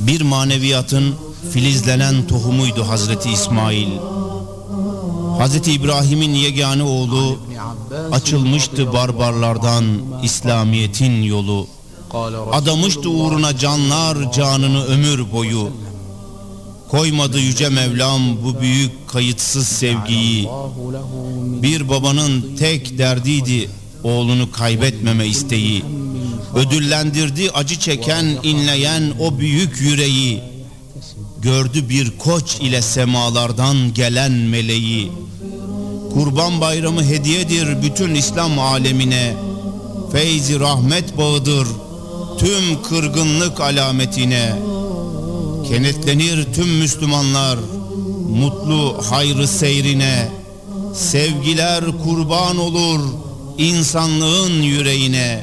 Bir maneviyatın filizlenen tohumuydu Hazreti İsmail. Hazreti İbrahim'in yegane oğlu, açılmıştı barbarlardan İslamiyet'in yolu. Adamıştı uğruna canlar canını ömür boyu. Koymadı yüce Mevlam bu büyük kayıtsız sevgiyi. Bir babanın tek derdiydi oğlunu kaybetmeme isteği. Ödüllendirdi acı çeken, inleyen o büyük yüreği. Gördü bir koç ile semalardan gelen meleği. Kurban bayramı hediyedir bütün İslam alemine. Feyzi rahmet bağıdır tüm kırgınlık alametine. Kenetlenir tüm Müslümanlar mutlu hayrı seyrine. Sevgiler kurban olur insanlığın yüreğine.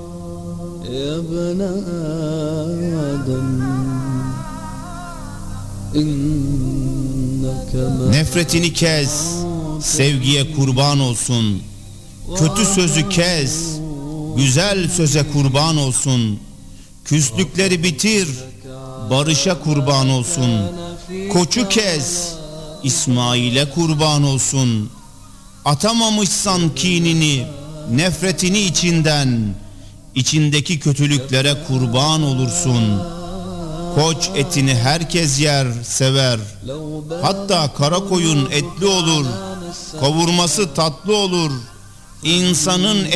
Nefretini kes, sevgiye kurban olsun. Kötü sözü kes, güzel söze kurban olsun. Küslükleri bitir, barışa kurban olsun. Koçu kes, İsmail'e kurban olsun. Atamamışsan kinini, nefretini içinden, içindeki kötülüklere kurban olursun. Koç etini herkes yer, sever. Hatta kara koyun etli olur. Kavurması tatlı olur. İnsanın